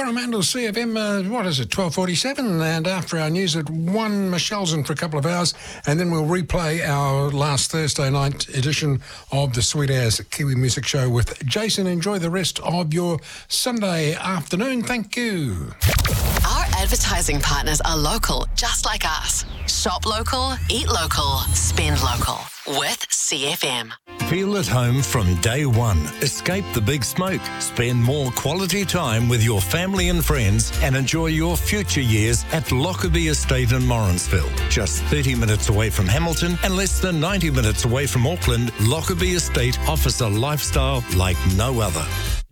Coromandel CFM, what is it, 12:47, and after our news at 1, Michelle's in for a couple of hours, and then we'll replay our last Thursday night edition of the Sweet Hours Kiwi Music Show with Jason. Enjoy the rest of your Sunday afternoon. Thank you. Our advertising partners are local, just like us. Shop local, eat local, spend local with CFM. Feel at home from day one. Escape the big smoke. Spend more quality time with your family and friends and enjoy your future years at Lockerbie Estate in Morrinsville. Just 30 minutes away from Hamilton and less than 90 minutes away from Auckland, Lockerbie Estate offers a lifestyle like no other.